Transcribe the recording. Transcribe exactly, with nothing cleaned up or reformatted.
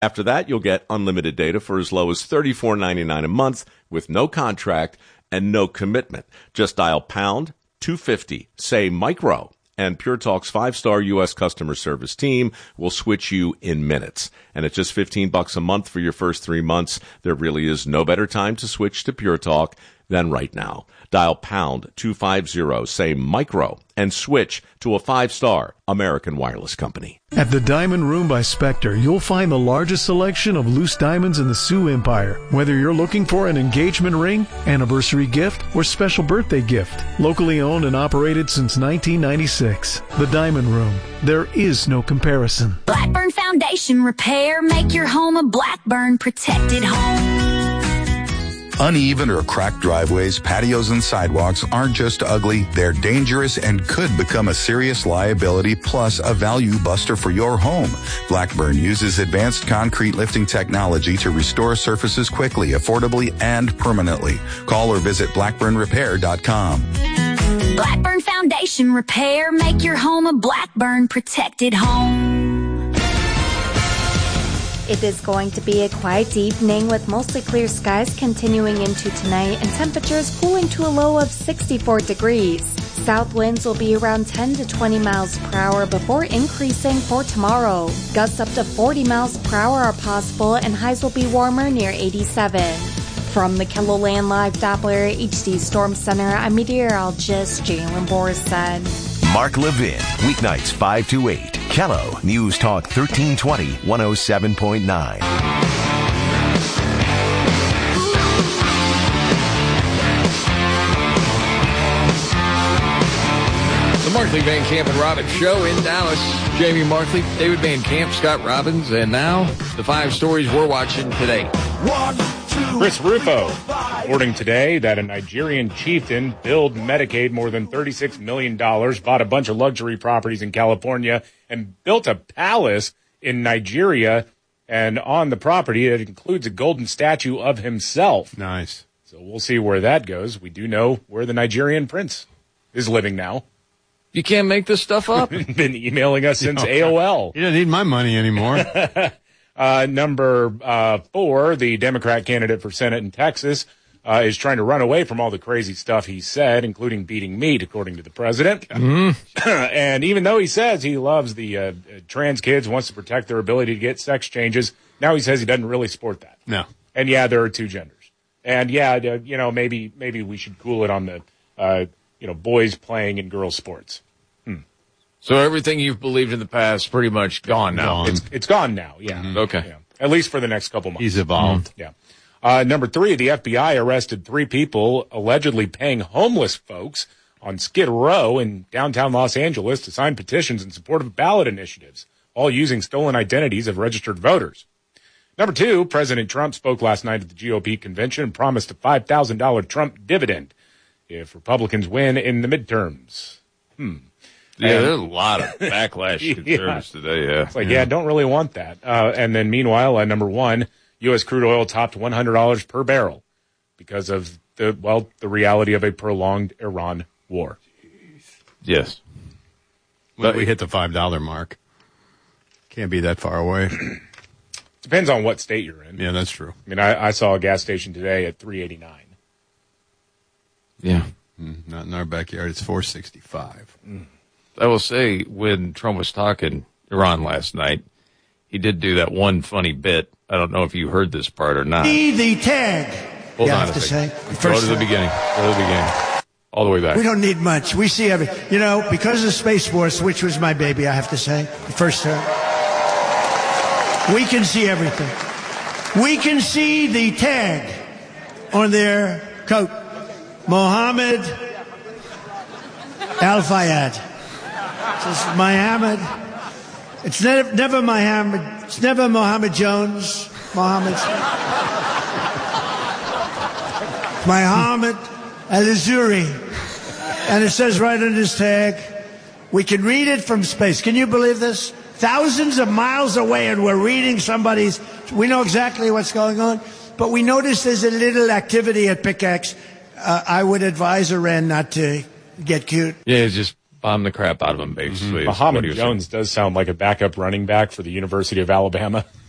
After that, you'll get unlimited data for as low as thirty-four ninety-nine a month with no contract and no commitment. Just dial pound two fifty, say micro, and Pure Talk's five-star U S customer service team will switch you in minutes. And at just fifteen bucks a month for your first three months, there really is no better time to switch to Pure Talk than right now. Dial pound two fifty, say micro, and switch to a five-star American Wireless company. At the Diamond Room by Spectre, you'll find the largest selection of loose diamonds in the Sioux Empire. Whether you're looking for an engagement ring, anniversary gift, or special birthday gift. Locally owned and operated since nineteen ninety-six. The Diamond Room. There is no comparison. Blackburn Foundation Repair. Make your home a Blackburn protected home. Uneven or cracked driveways, patios, and sidewalks aren't just ugly, they're dangerous and could become a serious liability plus a value buster for your home. Blackburn uses advanced concrete lifting technology to restore surfaces quickly, affordably, and permanently. Call or visit blackburn repair dot com. Blackburn Foundation Repair. Make your home a Blackburn protected home. It is going to be a quiet evening with mostly clear skies continuing into tonight and temperatures cooling to a low of sixty-four degrees. South winds will be around ten to twenty miles per hour before increasing for tomorrow. Gusts up to forty miles per hour are possible and highs will be warmer near eighty-seven. From the KELOLAND Live Doppler H D Storm Center, I'm meteorologist Jalen Borstead. Mark Levin, weeknights five to eight. Kello, News Talk thirteen twenty, one oh seven point nine. The Markley, Van Camp, and Robbins Show in Dallas. Jamie Markley, David Van Camp, Scott Robbins, and now the five stories we're watching today. One, two, Chris Rufo reporting today that a Nigerian chieftain billed Medicaid more than thirty-six million dollars, bought a bunch of luxury properties in California, and built a palace in Nigeria. And on the property, it includes a golden statue of himself. Nice. So we'll see where that goes. We do know where the Nigerian prince is living now. You can't make this stuff up. Been emailing us since A O L. You don't need my money anymore. uh, number uh, four, the Democrat candidate for Senate in Texas, uh, is trying to run away from all the crazy stuff he said, including beating meat, according to the president. Mm-hmm. And even though he says he loves the uh, trans kids, wants to protect their ability to get sex changes, now he says he doesn't really support that. No. And yeah, there are two genders. And yeah, uh, you know, maybe maybe we should cool it on the uh, you know, boys playing in girls' sports. Hmm. So everything you've believed in the past is pretty much gone now. Gone. It's, it's gone now, yeah. Mm-hmm. Okay. Yeah. At least for the next couple months. He's evolved. Mm-hmm. Yeah. Uh, number three, the F B I arrested three people allegedly paying homeless folks on Skid Row in downtown Los Angeles to sign petitions in support of ballot initiatives, all using stolen identities of registered voters. Number two, President Trump spoke last night at the G O P convention and promised a five thousand dollars Trump dividend if Republicans win in the midterms. Hmm. Yeah, and there's a lot of backlash to yeah. conservatives today, yeah. It's like, yeah, don't really want that. Uh, and then meanwhile, uh, number one, U S crude oil topped one hundred dollars per barrel because of the, well, the reality of a prolonged Iran war. Yes. Well, we hit the five dollar mark. Can't be that far away. Depends on what state you're in. Yeah, that's true. I mean, I, I saw a gas station today at three eighty-nine. Yeah. Mm, not in our backyard. It's four sixty-five. Mm. I will say, when Trump was talking Iran last night, he did do that one funny bit. I don't know if you heard this part or not. Be the tag. Hold yeah, on I have a to second. say. Go to the beginning. Go to the beginning. All the way back. We don't need much. We see every, you know, because of Space Force, which was my baby, I have to say, the first term. We can see everything. We can see the tag on their coat. Mohammed Al-Fayed. It says Mohammed. It's never, never Mohammed. It's never Mohammed Jones. Mohammed. Mohammed Al-Azuri. And it says right on this tag, we can read it from space. Can you believe this? Thousands of miles away, and we're reading somebody's. We know exactly what's going on, but we notice there's a little activity at Pickaxe. Uh, I would advise Iran not to get cute. Yeah, just bomb the crap out of him, basically. Mm-hmm. Mohammed Jones does sound like a backup running back for the University of Alabama.